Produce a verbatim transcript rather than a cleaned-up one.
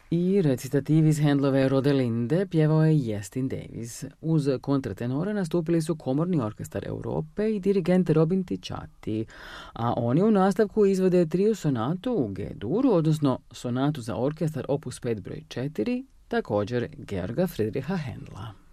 I recitativ iz Handlove Rodelinde pjevao je Jestin Davis. Uz kontratenora nastupili su Komorni orkestar Europe i dirigent Robin Ticciati, a oni u nastavku izvode triju sonatu u G-duru, odnosno sonatu za orkestar opus pet broj četiri, također Georga Friedricha Händla.